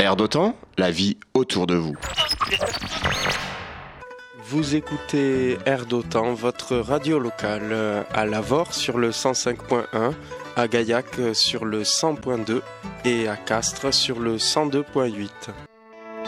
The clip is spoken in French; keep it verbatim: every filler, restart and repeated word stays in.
Air d'Otan, la vie autour de vous. Vous écoutez Air d'Otan, votre radio locale à Lavore sur le cent cinq point un, à Gaillac sur le cent point deux et à Castres sur le cent deux point huit.